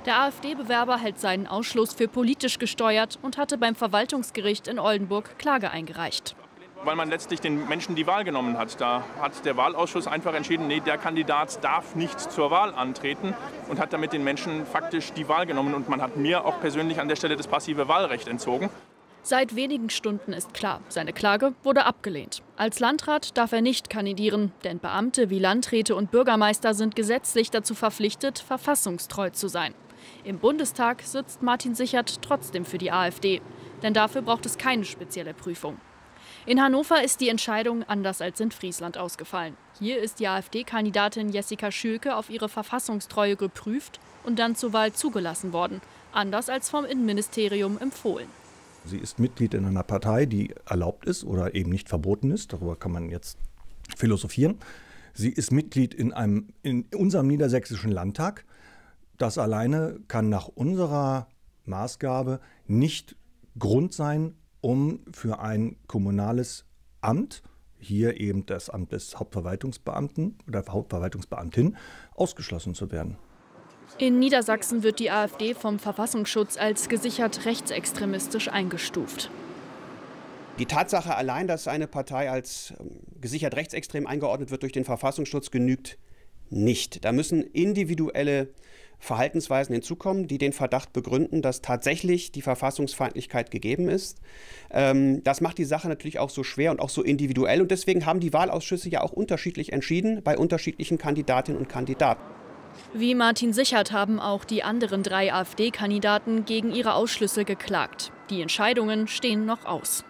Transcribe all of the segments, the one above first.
Der AfD-Bewerber hält seinen Ausschluss für politisch gesteuert und hatte beim Verwaltungsgericht in Oldenburg Klage eingereicht. Weil man letztlich den Menschen die Wahl genommen hat. Da hat der Wahlausschuss einfach entschieden, nee, der Kandidat darf nicht zur Wahl antreten und hat damit den Menschen faktisch die Wahl genommen. Und man hat mir auch persönlich an der Stelle das passive Wahlrecht entzogen. Seit wenigen Stunden ist klar, seine Klage wurde abgelehnt. Als Landrat darf er nicht kandidieren, denn Beamte wie Landräte und Bürgermeister sind gesetzlich dazu verpflichtet, verfassungstreu zu sein. Im Bundestag sitzt Martin Sichert trotzdem für die AfD, denn dafür braucht es keine spezielle Prüfung. In Hannover ist die Entscheidung anders als in Friesland ausgefallen. Hier ist die AfD-Kandidatin Jessica Schülke auf ihre Verfassungstreue geprüft und dann zur Wahl zugelassen worden, anders als vom Innenministerium empfohlen. Sie ist Mitglied in einer Partei, die erlaubt ist oder eben nicht verboten ist. Darüber kann man jetzt philosophieren. Sie ist Mitglied in unserem niedersächsischen Landtag. Das alleine kann nach unserer Maßgabe nicht Grund sein, um für ein kommunales Amt, hier eben das Amt des Hauptverwaltungsbeamten oder Hauptverwaltungsbeamtin, ausgeschlossen zu werden. In Niedersachsen wird die AfD vom Verfassungsschutz als gesichert rechtsextremistisch eingestuft. Die Tatsache allein, dass eine Partei als gesichert rechtsextrem eingeordnet wird durch den Verfassungsschutz, genügt nicht. Da müssen individuelle Verhaltensweisen hinzukommen, die den Verdacht begründen, dass tatsächlich die Verfassungsfeindlichkeit gegeben ist. Das macht die Sache natürlich auch so schwer und auch so individuell. Und deswegen haben die Wahlausschüsse ja auch unterschiedlich entschieden bei unterschiedlichen Kandidatinnen und Kandidaten. Wie Martin Sichert haben auch die anderen 3 AfD-Kandidaten gegen ihre Ausschlüsse geklagt. Die Entscheidungen stehen noch aus.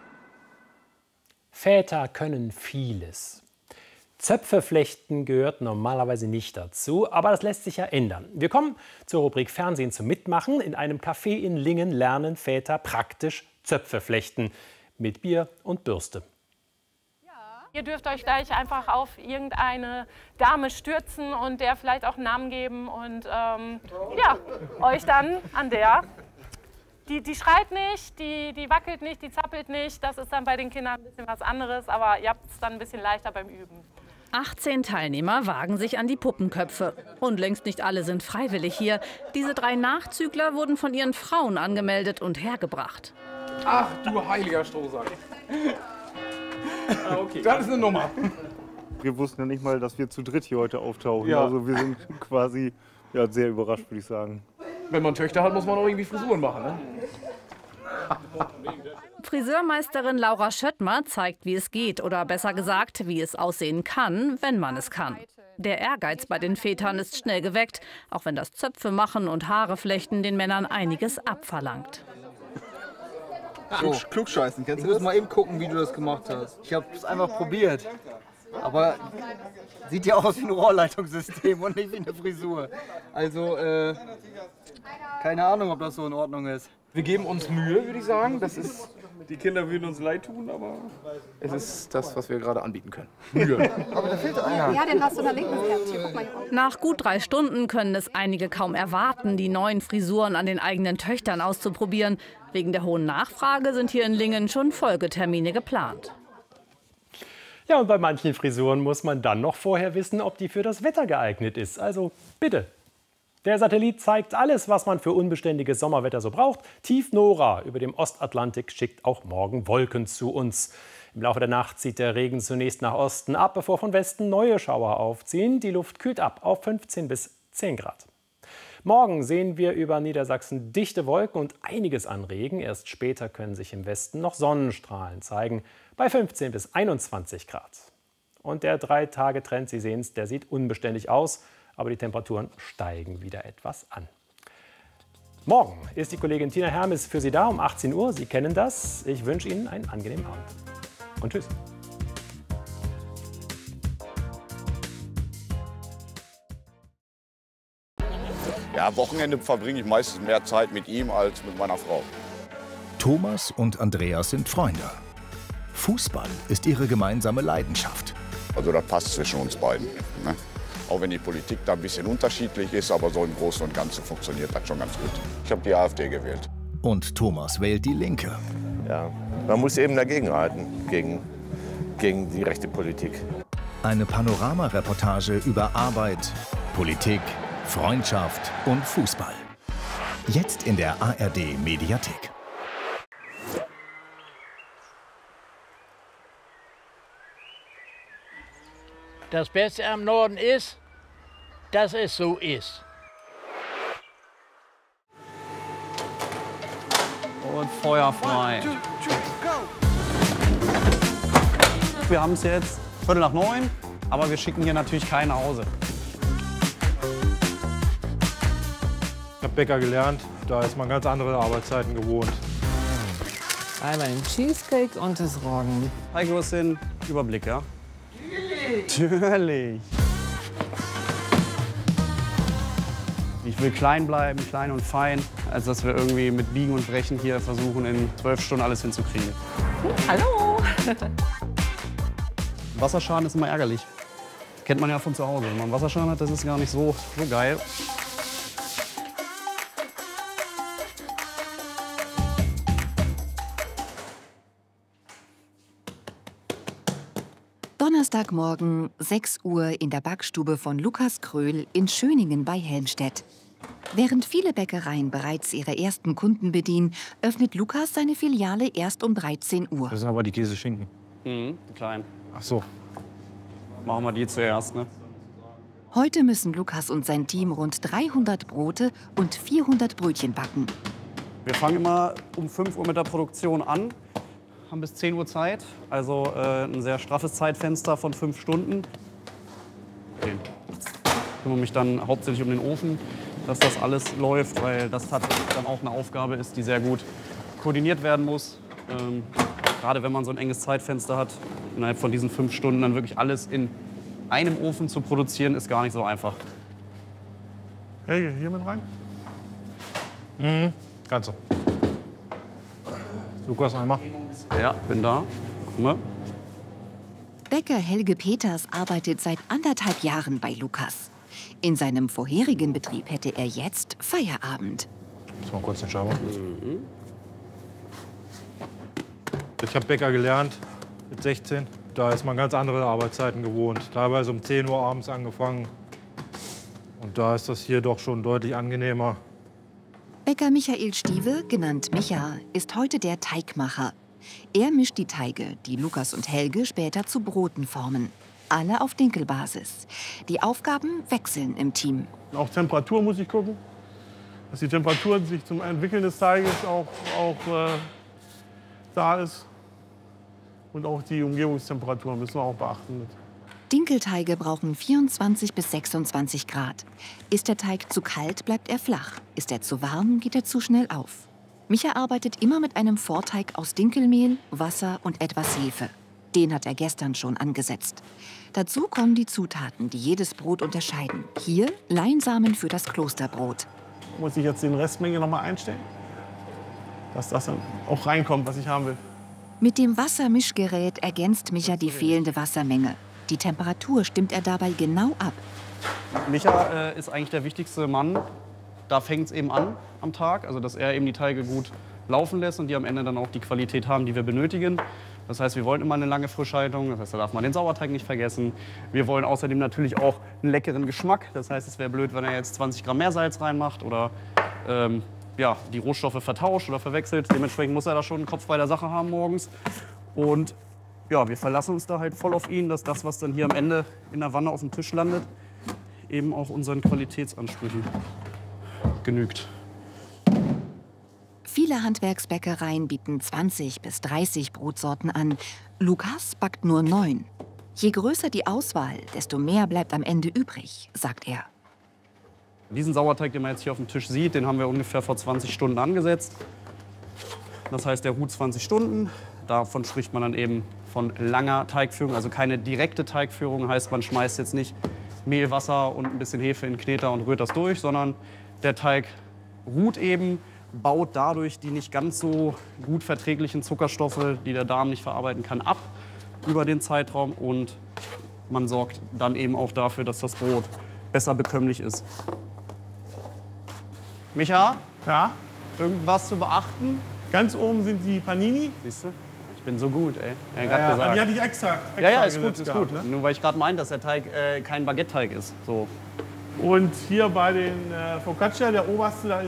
Väter können vieles. Zöpfe flechten gehört normalerweise nicht dazu, aber das lässt sich ja ändern. Wir kommen zur Rubrik Fernsehen zum Mitmachen. In einem Café in Lingen lernen Väter praktisch Zöpfe flechten mit Bier und Bürste. Ihr dürft euch gleich einfach auf irgendeine Dame stürzen und der vielleicht auch einen Namen geben und euch dann an der. Die schreit nicht, die wackelt nicht, die zappelt nicht. Das ist dann bei den Kindern ein bisschen was anderes, aber ihr habt es dann ein bisschen leichter beim Üben. 18 Teilnehmer wagen sich an die Puppenköpfe. Und längst nicht alle sind freiwillig hier. Diese 3 Nachzügler wurden von ihren Frauen angemeldet und hergebracht. Ach du heiliger Strohsack. Okay. Das ist eine Nummer. Wir wussten ja nicht mal, dass wir zu dritt hier heute auftauchen. Ja. Also wir sind quasi sehr überrascht, würde ich sagen. Wenn man Töchter hat, muss man auch irgendwie Frisuren machen, ne? Friseurmeisterin Laura Schöttmer zeigt, wie es geht oder besser gesagt, wie es aussehen kann, wenn man es kann. Der Ehrgeiz bei den Vätern ist schnell geweckt, auch wenn das Zöpfe machen und Haare flechten den Männern einiges abverlangt. Klugscheißen, kannst du mal eben gucken, wie du das gemacht hast? Ich habe es einfach probiert, aber sieht ja aus wie ein Rohrleitungssystem und nicht wie eine Frisur. Also, keine Ahnung, ob das so in Ordnung ist. Wir geben uns Mühe, würde ich sagen. Die Kinder würden uns leid tun, aber es ist das, was wir gerade anbieten können. Mühe. Aber da fehlt einer. Ja, den hast du da links. Guck mal. Nach gut 3 Stunden können es einige kaum erwarten, die neuen Frisuren an den eigenen Töchtern auszuprobieren. Wegen der hohen Nachfrage sind hier in Lingen schon Folgetermine geplant. Ja, und bei manchen Frisuren muss man dann noch vorher wissen, ob die für das Wetter geeignet ist. Also bitte. Der Satellit zeigt alles, was man für unbeständiges Sommerwetter so braucht. Tief Nora über dem Ostatlantik schickt auch morgen Wolken zu uns. Im Laufe der Nacht zieht der Regen zunächst nach Osten ab, bevor von Westen neue Schauer aufziehen. Die Luft kühlt ab auf 15 bis 10 Grad. Morgen sehen wir über Niedersachsen dichte Wolken und einiges an Regen. Erst später können sich im Westen noch Sonnenstrahlen zeigen, bei 15 bis 21 Grad. Und der 3-Tage-Trend, Sie sehen es, der sieht unbeständig aus, aber die Temperaturen steigen wieder etwas an. Morgen ist die Kollegin Tina Hermes für Sie da um 18 Uhr. Sie kennen das. Ich wünsche Ihnen einen angenehmen Abend. Und tschüss. Ja, Wochenende verbringe ich meistens mehr Zeit mit ihm als mit meiner Frau. Thomas und Andreas sind Freunde. Fußball ist ihre gemeinsame Leidenschaft. Also das passt zwischen uns beiden. Ne? Auch wenn die Politik da ein bisschen unterschiedlich ist, aber so im Großen und Ganzen funktioniert das schon ganz gut. Ich habe die AfD gewählt. Und Thomas wählt die Linke. Ja, man muss eben dagegenhalten, gegen die rechte Politik. Eine Panorama-Reportage über Arbeit, Politik, Freundschaft und Fußball. Jetzt in der ARD Mediathek. Das Beste am Norden ist, dass es so ist. Und Feuer frei. Wir haben es jetzt 8:45, aber wir schicken hier natürlich keinen nach Hause. Ich habe Bäcker gelernt, da ist man ganz andere Arbeitszeiten gewohnt. Einmal den Cheesecake und das Roggen. Heiko ist den Überblick, ja? Natürlich. Ich will klein bleiben, klein und fein, als dass wir irgendwie mit Biegen und Brechen hier versuchen, in 12 Stunden alles hinzukriegen. Hallo! Wasserschaden ist immer ärgerlich. Kennt man ja von zu Hause. Wenn man einen Wasserschaden hat, das ist gar nicht so geil. Donnerstagmorgen, 6 Uhr in der Backstube von Lukas Kröhl in Schöningen bei Helmstedt. Während viele Bäckereien bereits ihre ersten Kunden bedienen, öffnet Lukas seine Filiale erst um 13 Uhr. Das sind aber die Käseschinken. Klein. Ach so. Machen wir die zuerst, ne? Heute müssen Lukas und sein Team rund 300 Brote und 400 Brötchen backen. Wir fangen immer um 5 Uhr mit der Produktion an, haben bis 10 Uhr Zeit, also ein sehr straffes Zeitfenster von 5 Stunden. Okay. Ich kümmere mich dann hauptsächlich um den Ofen, dass das alles läuft, weil das tatsächlich dann auch eine Aufgabe ist, die sehr gut koordiniert werden muss. Gerade wenn man so ein enges Zeitfenster hat, innerhalb von diesen 5 Stunden dann wirklich alles in einem Ofen zu produzieren, ist gar nicht so einfach. Helge, hier mit rein? Mhm, kannst du. Lukas, einmal. Ja, bin da. Guck mal. Bäcker Helge Peters arbeitet seit 1,5 Jahren bei Lukas. In seinem vorherigen Betrieb hätte er jetzt Feierabend. Muss mal kurz den Schauer. Ich habe Bäcker gelernt mit 16. Da ist man ganz andere Arbeitszeiten gewohnt. Teilweise um 10 Uhr abends angefangen. Und da ist das hier doch schon deutlich angenehmer. Bäcker Michael Stiewe, genannt Micha, ist heute der Teigmacher. Er mischt die Teige, die Lukas und Helge später zu Broten formen. Alle auf Dinkelbasis. Die Aufgaben wechseln im Team. Auch Temperatur muss ich gucken, dass die Temperatur sich zum Entwickeln des Teiges auch da ist. Und auch die Umgebungstemperatur müssen wir auch beachten. Dinkelteige brauchen 24 bis 26 Grad. Ist der Teig zu kalt, bleibt er flach. Ist er zu warm, geht er zu schnell auf. Micha arbeitet immer mit einem Vorteig aus Dinkelmehl, Wasser und etwas Hefe. Den hat er gestern schon angesetzt. Dazu kommen die Zutaten, die jedes Brot unterscheiden. Hier Leinsamen für das Klosterbrot. Muss ich jetzt die Restmenge noch mal einstellen, dass das dann auch reinkommt, was ich haben will. Mit dem Wassermischgerät ergänzt Micha die fehlende Wassermenge. Die Temperatur stimmt er dabei genau ab. Micha ist eigentlich der wichtigste Mann. Da fängt es eben an am Tag, also dass er eben die Teige gut laufen lässt und die am Ende dann auch die Qualität haben, die wir benötigen. Das heißt, wir wollen immer eine lange Frischhaltung, das heißt, da darf man den Sauerteig nicht vergessen. Wir wollen außerdem natürlich auch einen leckeren Geschmack. Das heißt, es wäre blöd, wenn er jetzt 20 Gramm mehr Salz reinmacht oder ja, die Rohstoffe vertauscht oder verwechselt. Dementsprechend muss er da schon einen Kopf bei der Sache haben morgens. Und ja, wir verlassen uns da halt voll auf ihn, dass das, was dann hier am Ende in der Wanne auf dem Tisch landet, eben auch unseren Qualitätsansprüchen genügt. Viele Handwerksbäckereien bieten 20 bis 30 Brotsorten an. Lukas backt nur 9. Je größer die Auswahl, desto mehr bleibt am Ende übrig, sagt er. Diesen Sauerteig, den man jetzt hier auf dem Tisch sieht, den haben wir ungefähr vor 20 Stunden angesetzt. Das heißt, der ruht 20 Stunden. Davon spricht man dann eben von langer Teigführung, also keine direkte Teigführung. Heißt, man schmeißt jetzt nicht Mehl, Wasser und ein bisschen Hefe in den Kneter und rührt das durch, sondern der Teig ruht eben, baut dadurch die nicht ganz so gut verträglichen Zuckerstoffe, die der Darm nicht verarbeiten kann, ab über den Zeitraum. Und man sorgt dann eben auch dafür, dass das Brot besser bekömmlich ist. Micha? Ja? Irgendwas zu beachten? Ganz oben sind die Panini. Siehst du? Ich bin so gut, ey. Ja, die hatte ich extra ja, ist gut, ist gehabt, gut. Ne? Nur weil ich gerade meinte, dass der Teig kein Baguette-Teig ist. So. Und hier bei den Focaccia, der oberste, da